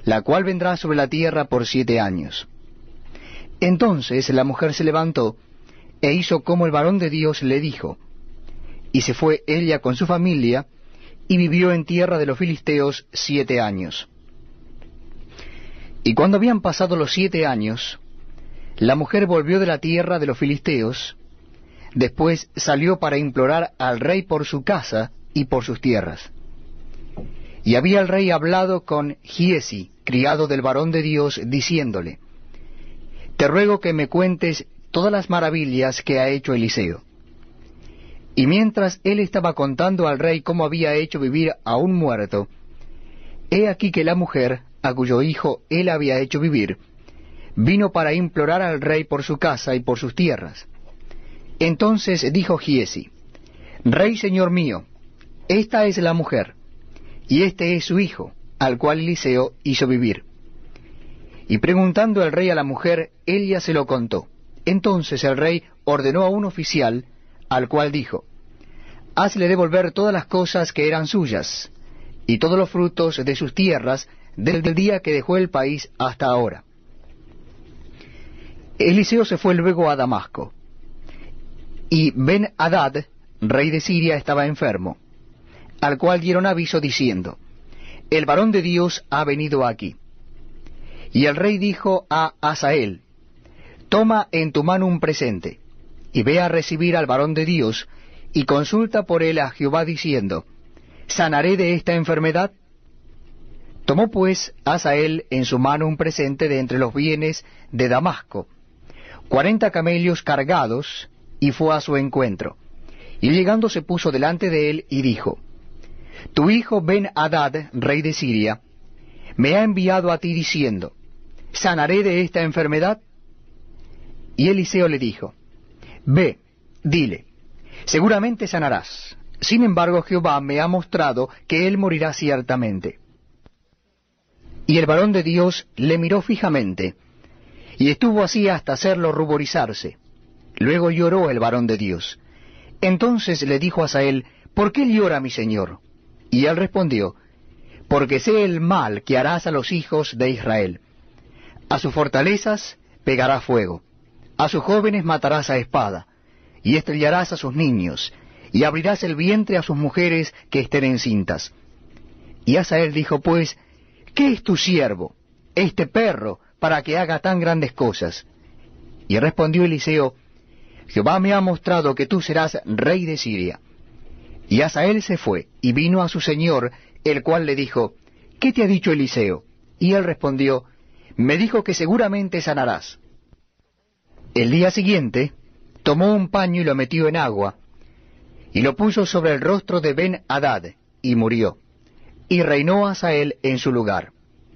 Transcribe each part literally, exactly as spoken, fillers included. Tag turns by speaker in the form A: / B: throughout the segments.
A: la cual vendrá sobre la tierra por siete años. Entonces la mujer se levantó, e hizo como el varón de Dios le dijo, y se fue ella con su familia, y vivió en tierra de los filisteos siete años. Y cuando habían pasado los siete años, la mujer volvió de la tierra de los filisteos, después salió para implorar al rey por su casa y por sus tierras. Y había el rey hablado con Giezi, criado del varón de Dios, diciéndole, te ruego que me cuentes todas las maravillas que ha hecho Eliseo. Y mientras él estaba contando al rey cómo había hecho vivir a un muerto, he aquí que la mujer, a cuyo hijo él había hecho vivir, vino para implorar al rey por su casa y por sus tierras. Entonces dijo Giezi, Rey señor mío, esta es la mujer, y este es su hijo, al cual Eliseo hizo vivir. Y preguntando el rey a la mujer, ella se lo contó. Entonces el rey ordenó a un oficial, al cual dijo, hazle devolver todas las cosas que eran suyas, y todos los frutos de sus tierras, desde el día que dejó el país hasta ahora. Eliseo se fue luego a Damasco, y Ben-Hadad, rey de Siria, estaba enfermo, al cual dieron aviso diciendo, el varón de Dios ha venido aquí. Y el rey dijo a Hazael, toma en tu mano un presente, y ve a recibir al varón de Dios, y consulta por él a Jehová diciendo, ¿sanaré de esta enfermedad? Tomó pues Hazael en su mano un presente de entre los bienes de Damasco, cuarenta camellos cargados, y fue a su encuentro. Y llegando se puso delante de él, y dijo, tu hijo Ben-Hadad, rey de Siria, me ha enviado a ti diciendo, ¿sanaré de esta enfermedad? Y Eliseo le dijo, ve, dile, seguramente sanarás. Sin embargo Jehová me ha mostrado que él morirá ciertamente. Y el varón de Dios le miró fijamente, y estuvo así hasta hacerlo ruborizarse. Luego lloró el varón de Dios. Entonces le dijo a Hazael, ¿por qué llora mi señor? Y él respondió, porque sé el mal que harás a los hijos de Israel. A sus fortalezas pegarás fuego, a sus jóvenes matarás a espada, y estrellarás a sus niños, y abrirás el vientre a sus mujeres que estén encintas. Y Hazael dijo, pues, ¿qué es tu siervo, este perro, para que haga tan grandes cosas? Y respondió Eliseo, Jehová me ha mostrado que tú serás rey de Siria. Y Hazael se fue, y vino a su señor, el cual le dijo, ¿qué te ha dicho Eliseo? Y él respondió, me dijo que seguramente sanarás. El día siguiente, tomó un paño y lo metió en agua, y lo puso sobre el rostro de Ben-Hadad, y murió. Y reinó Hazael en su lugar.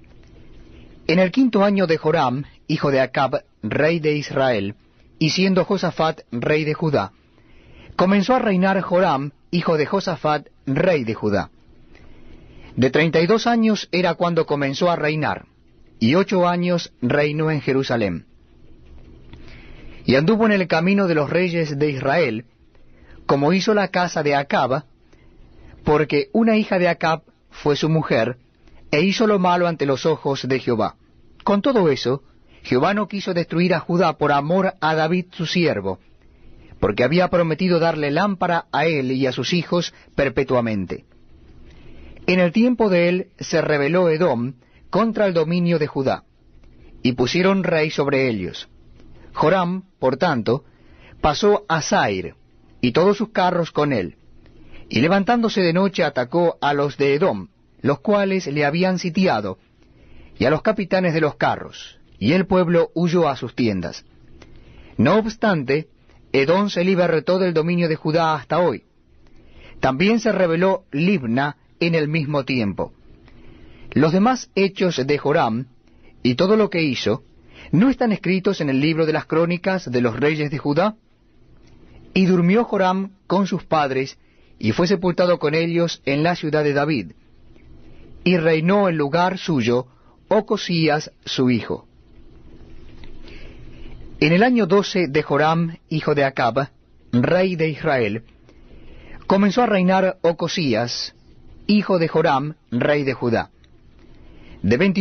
A: En el quinto año de Joram, hijo de Acab, rey de Israel, y siendo Josafat rey de Judá, comenzó a reinar Joram, hijo de Josafat, rey de Judá. De treinta y dos años era cuando comenzó a reinar, y ocho años reinó en Jerusalén. Y anduvo en el camino de los reyes de Israel, como hizo la casa de Acab, porque una hija de Acab fue su mujer, e hizo lo malo ante los ojos de Jehová. Con todo eso, Jehová no quiso destruir a Judá por amor a David su siervo, porque había prometido darle lámpara a él y a sus hijos perpetuamente. En el tiempo de él se rebeló Edom contra el dominio de Judá, y pusieron rey sobre ellos. Joram, por tanto, pasó a Zair, y todos sus carros con él, y levantándose de noche atacó a los de Edom, los cuales le habían sitiado, y a los capitanes de los carros, y el pueblo huyó a sus tiendas. No obstante, Edom se libertó del dominio de Judá hasta hoy. También se rebeló Libna en el mismo tiempo. Los demás hechos de Joram, y todo lo que hizo, ¿no están escritos en el libro de las crónicas de los reyes de Judá? Y durmió Joram con sus padres, y fue sepultado con ellos en la ciudad de David. Y reinó en lugar suyo Ocosías su hijo. En el año doce de Joram, hijo de Acab, rey de Israel, comenzó a reinar Ocosías, hijo de Joram, rey de Judá. De